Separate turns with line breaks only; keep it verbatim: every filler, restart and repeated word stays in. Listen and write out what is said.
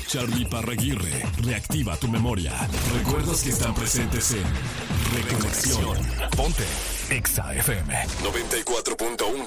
Charlie Parraguirre reactiva tu memoria. Recuerdos que están presentes en Reconexión. Ponte Exa F M noventa y cuatro punto uno.